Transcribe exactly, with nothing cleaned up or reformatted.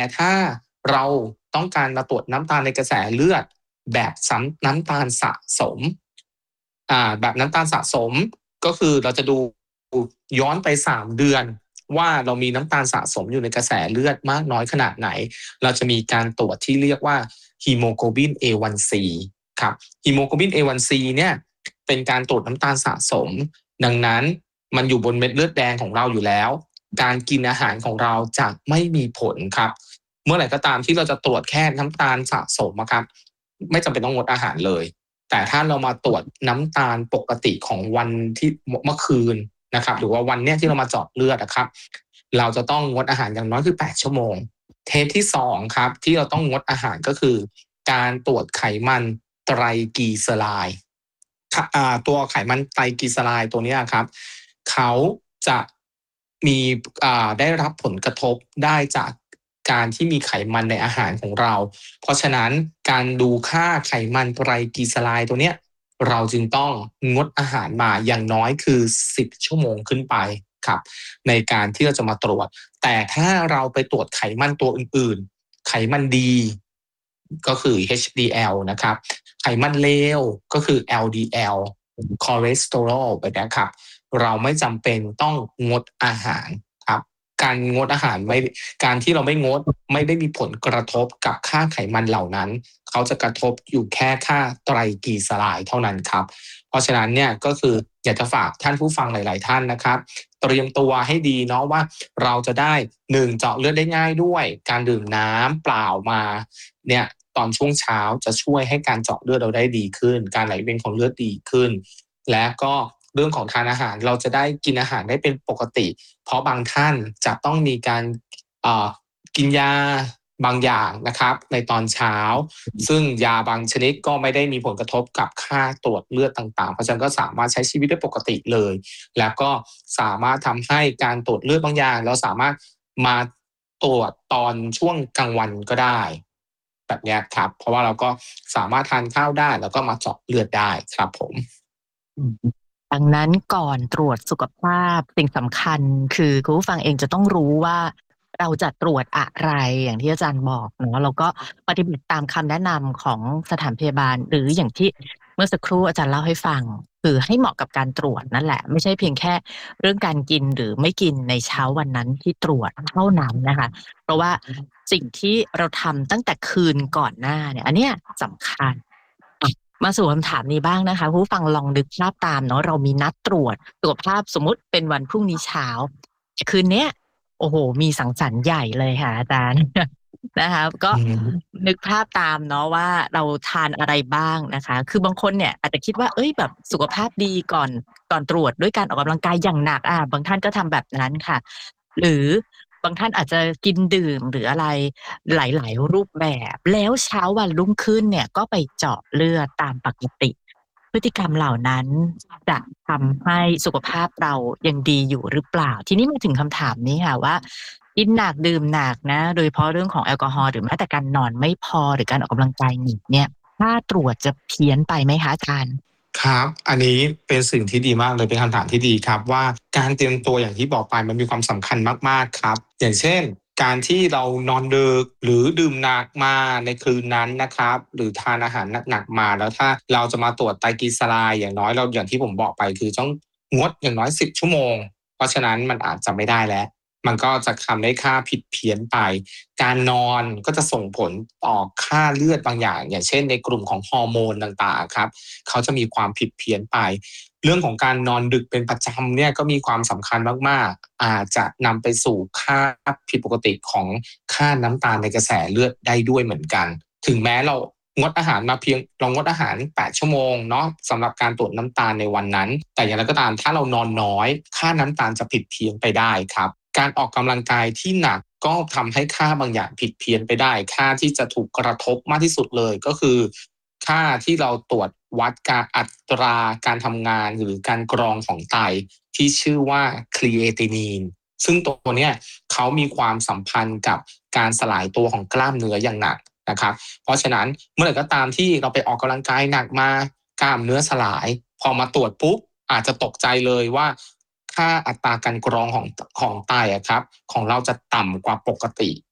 ถ้าเราต้องการมาตรวจน้ำตาลในกระแสเลือดแบบซ้ำน้ำตาลสะสมอ่าแบบน้ำตาลสะสมก็คือเราจะดูย้อนไปสามเดือนว่าเรามีน้ำตาลสะสมอยู่ในกระแสเลือดมากน้อยขนาดไหนเราจะมีการตรวจที่เรียกว่าฮีโมโกลบิน เอ วัน ซี ครับฮีโมโกลบิน เอ วัน ซี เนี่ยเป็นการตรวจน้ำตาลสะสมดังนั้นมันอยู่บนเม็ดเลือดแดงของเราอยู่แล้วการกินอาหารของเราจะไม่มีผลครับเมื่อไหร่ก็ตามที่เราจะตรวจแค่น้ำตาลสะสมครับไม่จำเป็นต้องงดอาหารเลยแต่ถ้าเรามาตรวจน้ำตาลปกติของวันที่เมื่อคืนนะครับหรือว่าวันเนี้ยที่เรามาเจาะเลือดนะครับเราจะต้องงดอาหารอย่างน้อยคือแปดชั่วโมงเทปที่สองครับที่เราต้องงดอาหารก็คือการตรวจไขมันไตรกลีเซอไรด์ตัวไขมันไตรกลีเซอไรด์ตัวนี้ครับเขาจะมีได้รับผลกระทบได้จากการที่มีไขมันในอาหารของเราเพราะฉะนั้นการดูค่าไขมันไตรกลีเซอไรด์ตัวเนี้ยเราจึงต้องงดอาหารมาอย่างน้อยคือสิบชั่วโมงขึ้นไปครับในการที่เราจะมาตรวจแต่ถ้าเราไปตรวจไขมันตัวอื่นๆไขมันดีก็คือ เอช ดี แอล นะครับไขมันเลวก็คือ แอล ดี แอล คอเลสเตอรอลไปนะครับเราไม่จำเป็นต้องงดอาหารครับการงดอาหารไม่การที่เราไม่งดไม่ได้มีผลกระทบกับค่าไขมันเหล่านั้นเขาจะกระทบอยู่แค่ค่าไตรกลีเซอไรด์เท่านั้นครับเพราะฉะนั้นเนี่ยก็คืออยากจะฝากท่านผู้ฟังหลายๆท่านนะครับเตรียมตัวให้ดีเนาะว่าเราจะได้หนึ่งเจาะเลือดได้ง่ายด้วยการดื่มน้ำเปล่ามาเนี่ยตอนช่วงเช้าจะช่วยให้การเจาะเลือดเราได้ดีขึ้นการไหลเวียนของเลือดดีขึ้นและก็เรื่องของทานอาหารเราจะได้กินอาหารได้เป็นปกติเพราะบางท่านจะต้องมีการกินยาบางอย่างนะครับในตอนเช้าซึ่งยาบางชนิดก็ไม่ได้มีผลกระทบกับค่าตรวจเลือดต่างๆเพราะฉะนั้นก็สามารถใช้ชีวิตได้ปกติเลยแล้วก็สามารถทำให้การตรวจเลือดบางอย่างเราสามารถมาตรวจตอนช่วงกลางวันก็ได้แบบนี้ครับเพราะว่าเราก็สามารถทานข้าวได้แล้วก็มาเจาะเลือดได้ครับผมดังนั้นก่อนตรวจสุขภาพสิ่งสำคัญคือคุณผู้ฟังเองจะต้องรู้ว่าเราจะตรวจอะไรอย่างที่อาจารย์บอกเนาะแล้วก็ปฏิบัติตามคำแนะนำของสถานพยาบาลหรืออย่างที่เมื่อสักครู่อาจารย์เล่าให้ฟังคือให้เหมาะกับการตรวจนั่นแหละไม่ใช่เพียงแค่เรื่องการกินหรือไม่กินในเช้าวันนั้นที่ตรวจเท่านั้นนะคะเพราะว่าสิ่งที่เราทำตั้งแต่คืนก่อนหน้าเนี่ยอันเนี้ยสำคัญมาสู่คำถามนี้บ้างนะคะผู้ฟังลองนึกภาพตามเนาะเรามีนัดตรวจสุขภาพสมมติเป็นวันพรุ่งนี้เช้าคืนเนี้ยโอ้โหมีสังสรรค์ใหญ่เลยค่ะอาจารย์นะคะก็นึกภาพตามเนาะว่าเราทานอะไรบ้างนะคะคือบางคนเนี่ยอาจจะคิดว่าเอ้ยแบบสุขภาพดีก่อนก่อนตรวจด้วยการออกกำลังกายอย่างหนักอ่ะบางท่านก็ทำแบบนั้นค่ะหรือบางท่านอาจจะกินดื่มหรืออะไรหลายๆรูปแบบแล้วเช้าวันรุ่งขึ้นเนี่ยก็ไปเจาะเลือดตามปกติพฤติกรรมเหล่านั้นจะทำให้สุขภาพเรายังดีอยู่หรือเปล่าทีนี้มาถึงคำถามนี้ค่ะว่ากินหนักดื่มหนักนะโดยเฉพาะเรื่องของแอลกอฮอล์หรือแม้แต่การนอนไม่พอหรือการออกกำลังกายหนิเนี่ยถ้าตรวจจะเพี้ยนไปไหมคะอาจารย์ครับอันนี้เป็นสิ่งที่ดีมากเลยเป็นคำถามที่ดีครับว่าการเตรียมตัวอย่างที่บอกไปมันมีความสำคัญมากๆครับอย่างเช่นการที่เรานอนดึกหรือดื่มหนักมาในคืนนั้นนะครับหรือทานอาหารหนักๆมาแล้วถ้าเราจะมาตรวจไตรกลีเซอไรด์อย่างน้อยเราอย่างที่ผมบอกไปคือต้องงดอย่างน้อยสิบชั่วโมงเพราะฉะนั้นมันอาจจะไม่ได้แล้วมันก็จะทำได้ค่าผิดเพี้ยนไปการนอนก็จะส่งผลต่อค่าเลือดบางอย่างอย่างเช่นในกลุ่มของฮอร์โมนต่างๆครับเขาจะมีความผิดเพี้ยนไปเรื่องของการนอนดึกเป็นประจำเนี่ยก็มีความสำคัญมากๆอาจจะนำไปสู่ค่าผิดปกติของค่าน้ำตาลในกระแสเลือดได้ด้วยเหมือนกันถึงแม้เรางดอาหารมาเพียงเรางดอาหารแปดชั่วโมงเนาะสำหรับการตรวจน้ำตาลในวันนั้นแต่อย่างไรก็ตามถ้าเรานอนน้อยค่าน้ำตาลจะผิดเพี้ยนไปได้ครับการออกกำลังกายที่หนักก็ทำให้ค่าบางอย่างผิดเพี้ยนไปได้ค่าที่จะถูกกระทบมากที่สุดเลยก็คือค่าที่เราตรวจวัดการอัตราการทำงานหรือการกรองของไตที่ชื่อว่าครีเอตินีนซึ่งตัวเนี้ยเขามีความสัมพันธ์กับการสลายตัวของกล้ามเนื้ออย่างหนักนะครับเพราะฉะนั้นเมื่อไหร่ก็ตามที่เราไปออกกำลังกายหนักมากล้ามเนื้อสลายพอมาตรวจปุ๊บอาจจะตกใจเลยว่าค่าอัตราการกรองของของไตอะครับของเราจะต่ำกว่าปกติ